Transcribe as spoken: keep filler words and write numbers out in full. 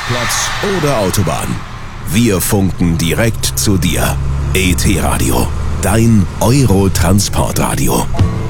Parkplatz oder Autobahn. Wir funken direkt zu dir. E T Radio, dein Euro-Transportradio.